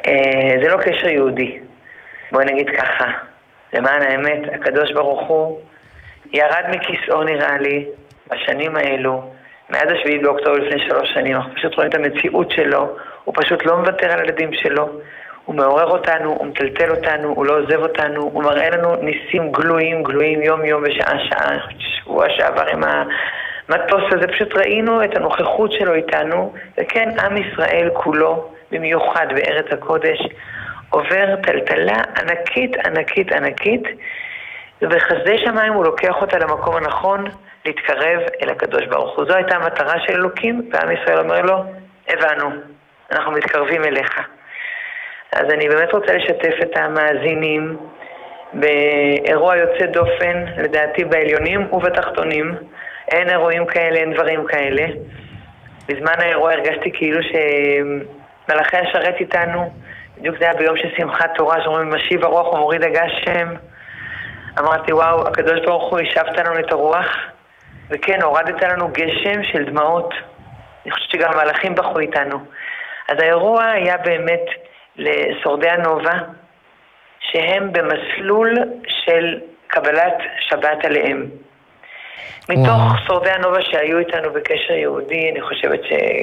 זה לא קשר יהודי. בואי נגיד ככה, למען האמת, הקדוש ברוך הוא ירד מכיסאו נראה לי בשנים האלו, מאז השביעי באוקטובר לפני 3 שנים, אנחנו פשוט רואים את המציאות שלו, הוא פשוט לא מוותר על הילדים שלו, הוא מעורר אותנו, הוא מטלטל אותנו, הוא לא עוזב אותנו, הוא מראה לנו ניסים גלויים יום יום ושעה, שבוע שעבר עם המטוס הזה, פשוט ראינו את הנוכחות שלו איתנו, וכן, עם ישראל כולו, במיוחד בארץ הקודש, עובר טלטלה ענקית, ובחסדי שמיים הוא לוקח אותה למקום הנכון, להתקרב אל הקדוש ברוך הוא. זו הייתה המטרה של אלוקים, ועם ישראל אומר לו, הבנו, אנחנו מתקרבים אליך. אז אני באמת רוצה לשתף את המאזינים באירוע יוצא דופן, לדעתי בעליונים ובתחתונים. אין אירועים כאלה, אין דברים כאלה. בזמן האירוע הרגשתי כאילו שמלאכי השרת איתנו, בדיוק זה היה ביום של שמחת תורה, שאומרים משיב הרוח ומוריד הגשם. אמרתי, וואו, הקדוש ברוך הוא השבת לנו את הרוח, וכן, הורדת לנו גשם של דמעות. אני חושבת שגם המלאכים בחו איתנו. אז האירוע היה באמת לשורדי הנובה, שהם במסלול של קבלת שבת עליהם. מתוך שורדי הנובה שהיו איתנו בקשר יהודי, אני חושבת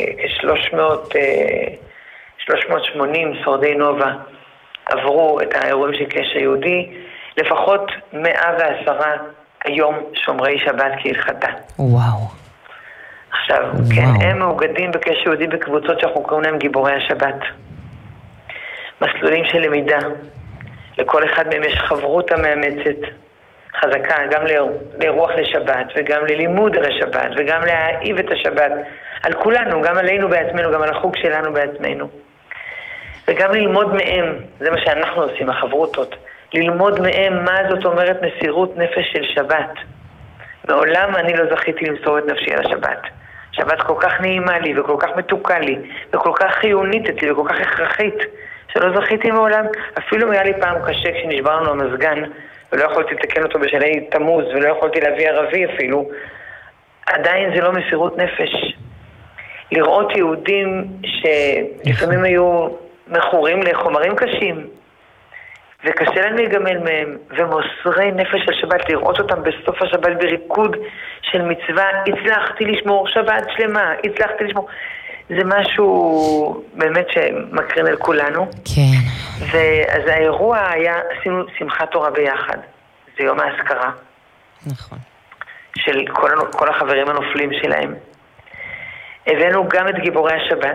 שכ-380 שורדי נובה עברו את האירועים של קשר יהודי, לפחות 110 היום שומרי שבת כהלכתה. וואו. עכשיו, כן, הם מאוגדים בקשר יהודי בקבוצות שאנחנו קוראים להם גיבורי השבת. מסלולים של למידה. לכל אחד מהם יש חברות המאמצת, חזקה, גם לאירוח לשבת, וגם ללימוד על השבת, וגם להאהיב את השבת. על כולנו, גם עלינו בעצמנו, גם על החוג שלנו בעצמנו. וגם ללמוד מהם, זה מה שאנחנו עושים, החברותות. ללמוד מהם מה זאת אומרת מסירות נפש של שבת. מעולם אני לא זכיתי למסור את נפשי על השבת. שבת כל כך נעימה לי, וכל כך מתוקה לי, וכל כך חיונית אצלי, וכל כך הכרחית, שלא זכיתי מעולם. אפילו היה לי פעם קשה כשנשבר לנו המזגן, ולא יכולתי לתקן אותו בשלהי תמוז, ולא יכולתי להביא ערבי אפילו. עדיין זה לא מסירות נפש. לראות יהודים שלפעמים היו מכורים לחומרים קשים, וקשה לנו להיגמל מהם, ומוסרי נפש של שבת, לראות אותם בסוף השבת בריקוד של מצווה, הצלחתי לשמור שבת שלמה, הצלחתי לשמור. זה משהו באמת שמקרין על כולנו. כן. אז האירוע היה, עשינו שמחת תורה ביחד. זה יום ההזכרה. נכון. של כל החברים הנופלים שלהם. הבאנו גם את גיבורי השבת,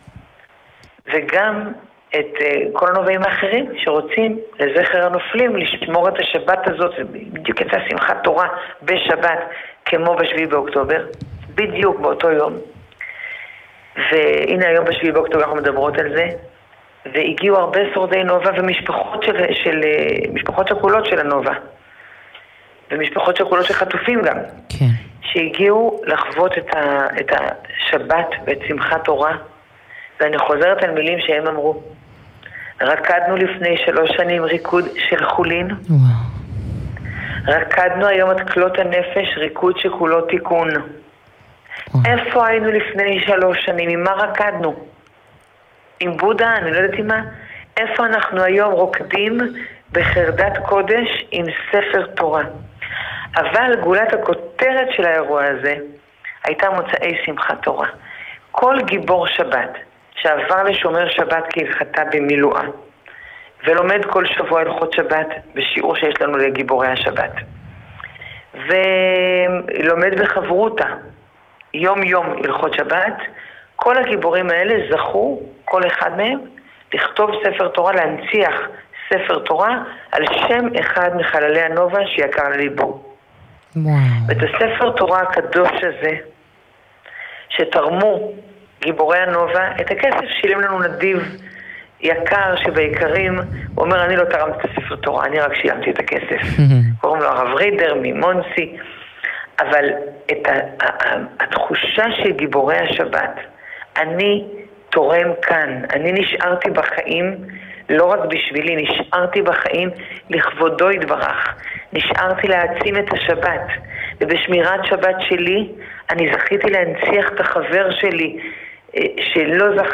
וגם את כל הנובעים האחרים שרוצים לזכר הנופלים, לשמור את השבת הזאת, בדיוק יצאה שמחת תורה בשבת, כמו בשביעי באוקטובר, בדיוק באותו יום. והנה היום בשביעי באוקטובר אנחנו מדברות על זה, והגיעו הרבה שורדי נובה ומשפחות משפחות שכולות של הנובה, ומשפחות שכולות של חטופים גם, כן. שהגיעו לחוות את השבת ואת שמחת תורה, ואני חוזרת על מילים שהם אמרו. רקדנו לפני 3 שנים ריקוד של חולין. רקדנו היום את כלות הנפש, ריקוד שכולו תיקון. איפה היינו לפני 3 שנים? עם מה רקדנו? עם בודה? אני לא יודעת עם מה. איפה אנחנו היום רוקדים בחרדת קודש עם ספר תורה? אבל גולת הכותרת של האירוע הזה הייתה מוצאי שמחת תורה. כל גיבור שבת שעבר לשומר שבת כהלכתה במילואה, ולומד כל שבוע הלכות שבת בשיעור שיש לנו לגיבורי השבת, ולומד בחברותה יום יום הלכות שבת, כל הגיבורים האלה זכו, כל אחד מהם, לכתוב ספר תורה, להנציח ספר תורה על שם אחד מחללי הנובה שיקר לליבו. ואת הספר תורה הקדוש הזה שתרמו גיבורי הנובה, את הכסף שילם לנו נדיב יקר שבעיקרים, הוא אומר, אני לא תרמתי את הספר תורה, אני רק שילמתי את הכסף. קוראים לו הרב רידר ממונסי. אבל התחושה של גיבורי השבת, אני תורם כאן, אני נשארתי בחיים, לא רק בשבילי, נשארתי בחיים לכבודו יתברך, נשארתי להעצים את השבת, ובשמירת שבת שלי אני זכיתי להנציח את החבר שלי שלא זכה